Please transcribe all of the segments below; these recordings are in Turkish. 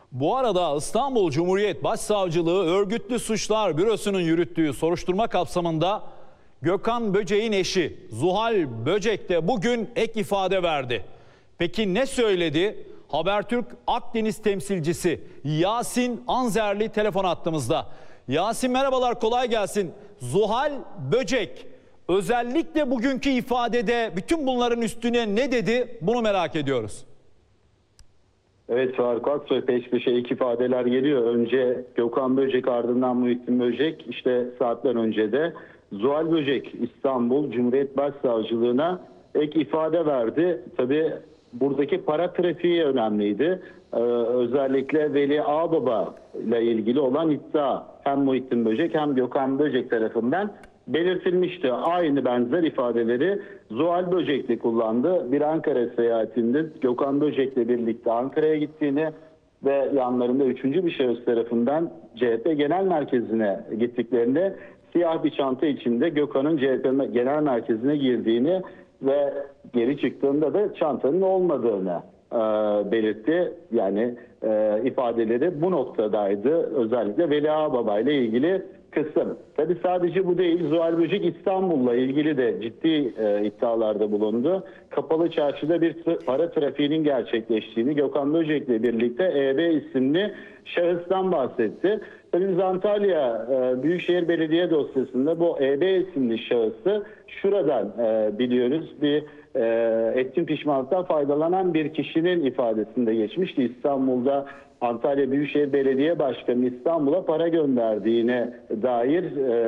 Bu arada İstanbul Cumhuriyet Başsavcılığı Örgütlü Suçlar Bürosu'nun yürüttüğü soruşturma kapsamında Gökhan Böcek'in eşi Zuhal Böcek de bugün ek ifade verdi. Peki ne söyledi? Habertürk Akdeniz temsilcisi Yasin Anzerli telefon hattımızda. Yasin merhabalar, kolay gelsin. Zuhal Böcek özellikle bugünkü ifadede bütün bunların üstüne ne dedi, bunu merak ediyoruz. Evet Faruk Aksoy, peş peşe iki ifadeler geliyor. Önce Gökhan Böcek, ardından Muhittin Böcek. İşte saatler önce de Zuhal Böcek İstanbul Cumhuriyet Başsavcılığına ek ifade verdi. Tabii buradaki para trafiği önemliydi. Özellikle Veli Ağbaba ile ilgili olan iddia hem Muhittin Böcek hem Gökhan Böcek tarafından belirtilmişti. Aynı benzer ifadeleri Zuhal Böcek de kullandı. Bir Ankara seyahatinde Gökhan Böcek'le birlikte Ankara'ya gittiğini ve yanlarında üçüncü bir şahıs tarafından CHP Genel Merkezi'ne gittiklerini, siyah bir çanta içinde Gökhan'ın CHP Genel Merkezi'ne girdiğini ve geri çıktığında da çantanın olmadığını belirtti. Yani ifadeleri bu noktadaydı. Özellikle Veli Ağbaba ile ilgili kısım. Tabii sadece bu değil. Zuhal Böcek İstanbul'la ilgili de ciddi iddialarda bulundu. Kapalı çarşıda bir para trafiğinin gerçekleştiğini, Gökhan Böcek'le birlikte EB isimli şahıstan bahsetti. Tabii biz Antalya Büyükşehir Belediye dosyasında bu EB isimli şahısı şuradan biliyoruz. Bir etkin pişmanlıktan faydalanan bir kişinin ifadesinde geçmişti. İstanbul'da Antalya Büyükşehir Belediye Başkanı İstanbul'a para gönderdiğine dair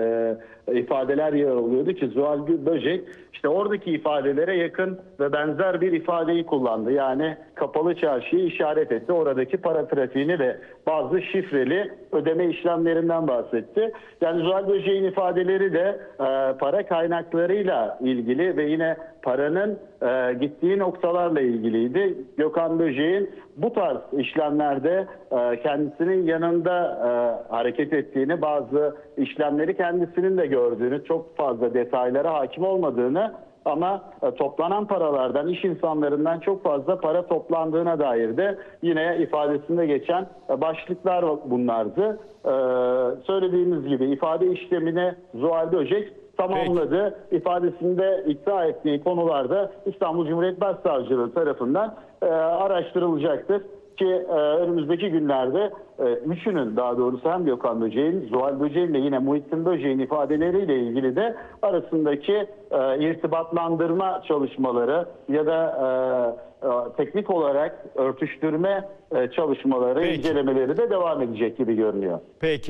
ifadeler yer alıyordu ki Zuhal Böcek işte oradaki ifadelere yakın ve benzer bir ifadeyi kullandı. Yani kapalı çarşıyı işaret etti. Oradaki para trafiğini ve bazı şifreli ödeme işlemlerinden bahsetti. Yani Zuhal Böcek'in ifadeleri de para kaynaklarıyla ilgili ve yine paranın gittiği noktalarla ilgiliydi. Gökhan Böcek'in bu tarz işlemlerde kendisinin yanında hareket ettiğini, bazı işlemleri kendisinin de gördüğünü, çok fazla detaylara hakim olmadığını ama toplanan paralardan, iş insanlarından çok fazla para toplandığına dair de yine ifadesinde geçen başlıklar bunlardı. Söylediğimiz gibi ifade işlemine Zuhal Böcek tamamladı. Peki. İfadesinde iddia ettiği konularda İstanbul Cumhuriyet Başsavcılığı tarafından araştırılacaktır. Ki önümüzdeki günlerde üçünün, daha doğrusu hem Gökhan Böcek'in, Zuhal Böcek'in ve yine Muhittin Böcek'in ifadeleriyle ilgili de arasındaki irtibatlandırma çalışmaları ya da teknik olarak örtüştürme çalışmaları, incelemeleri de devam edecek gibi görünüyor.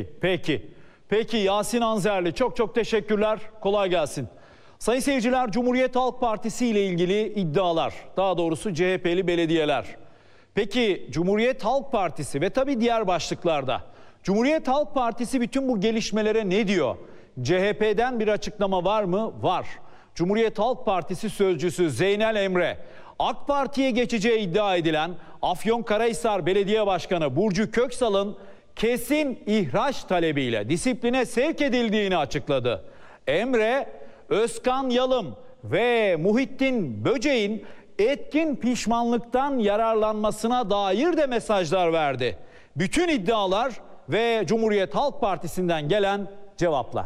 Peki Yasin Anzerli, çok teşekkürler. Kolay gelsin. Sayın seyirciler, Cumhuriyet Halk Partisi ile ilgili iddialar, daha doğrusu CHP'li belediyeler. Peki Cumhuriyet Halk Partisi ve tabii diğer başlıklarda Cumhuriyet Halk Partisi bütün bu gelişmelere ne diyor? CHP'den bir açıklama var mı? Var. Cumhuriyet Halk Partisi sözcüsü Zeynel Emre, AK Parti'ye geçeceği iddia edilen Afyonkarahisar Belediye Başkanı Burcu Köksal'ın kesin ihraç talebiyle disipline sevk edildiğini açıkladı. Emre, Özkan Yalım ve Muhittin Böcek'in etkin pişmanlıktan yararlanmasına dair de mesajlar verdi. Bütün iddialar ve Cumhuriyet Halk Partisi'nden gelen cevaplar.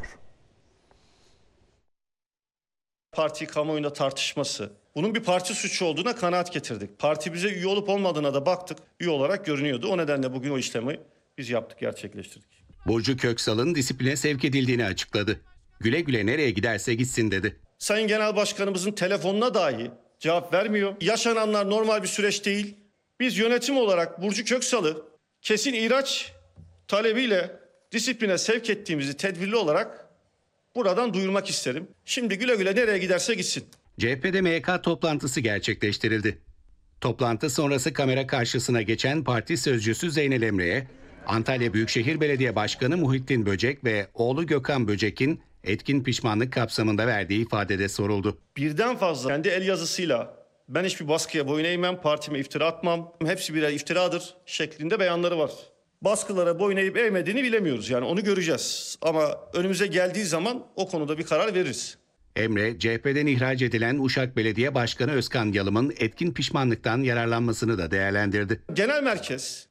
Parti kamuoyunda tartışması, bunun bir parti suçu olduğuna kanaat getirdik. Parti bize üye olup olmadığına da baktık. Üye olarak görünüyordu. O nedenle bugün o işlemi biz yaptık, gerçekleştirdik. Burcu Köksal'ın disipline sevk edildiğini açıkladı. Güle güle nereye giderse gitsin dedi. Sayın Genel Başkanımızın telefonuna dahi cevap vermiyor. Yaşananlar normal bir süreç değil. Biz yönetim olarak Burcu Köksal'ı kesin ihraç talebiyle disipline sevk ettiğimizi tedbirli olarak buradan duyurmak isterim. Şimdi güle güle nereye giderse gitsin. CHP'de MYK toplantısı gerçekleştirildi. Toplantı sonrası kamera karşısına geçen parti sözcüsü Zeynel Emre'ye Antalya Büyükşehir Belediye Başkanı Muhittin Böcek ve oğlu Gökhan Böcek'in etkin pişmanlık kapsamında verdiği ifadede soruldu. Birden fazla kendi el yazısıyla ben hiçbir baskıya boyun eğmem, partime iftira atmam, hepsi birer iftiradır şeklinde beyanları var. Baskılara boyun eğip eğmediğini bilemiyoruz, yani onu göreceğiz. Ama önümüze geldiği zaman o konuda bir karar veririz. Emre, CHP'den ihraç edilen Uşak Belediye Başkanı Özkan Yalım'ın etkin pişmanlıktan yararlanmasını da değerlendirdi. Genel merkez